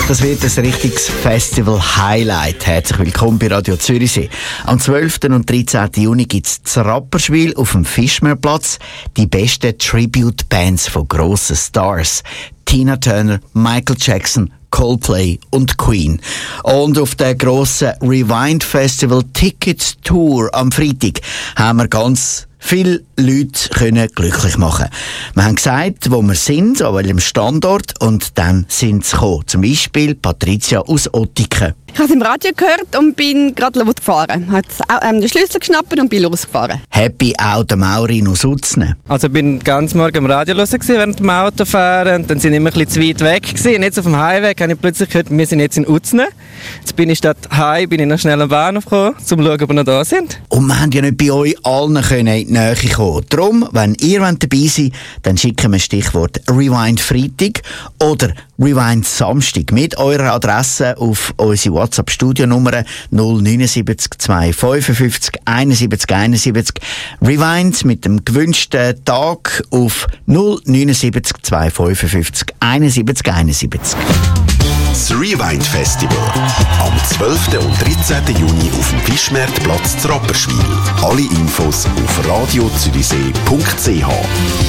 das wird ein richtiges Festival-Highlight. Herzlich willkommen bei Radio Zürichsee. Am 12. und 13. Juni gibt es das Rapperspiel auf dem Fischmeerplatz. Die besten Tribute-Bands von grossen Stars. Tina Turner, Michael Jackson, Coldplay und Queen. Und auf der grossen Rewind Festival Tickets Tour am Freitag haben wir ganz viele Leute können glücklich machen. Wir haben gesagt, wo wir sind, an welchem Standort, und dann sind sie gekommen. Zum Beispiel Patricia aus Ottiken. Ich habe es im Radio gehört und bin gerade losgefahren. Ich habe den Schlüssel geschnappt und bin losgefahren. Happy auch der Maurin aus Utzne. Also ich bin ganz morgen im Radio hören während dem Autofahren und dann sind wir immer ein bisschen zu weit weg gewesen. Und jetzt auf dem Highway habe ich plötzlich gehört, wir sind jetzt in Utzne. Jetzt bin ich statt Heim, bin ich noch schnell am Bahnhof gekommen, um zu schauen, ob wir noch da sind. Und wir haben ja nicht bei euch allen in die Nähe kommen. Darum, wenn ihr dabei seid, dann schicken wir Stichwort Rewind Freitag oder Rewind Samstag mit eurer Adresse auf unsere WhatsApp-Studionummer 079 255 71 71. Rewind mit dem gewünschten Tag auf 079 255 71 71. Das Rewind Festival. Am 12. und 13. Juni auf dem Fischmeerplatz zu Rapperswil. Alle Infos auf radiozürichsee.ch.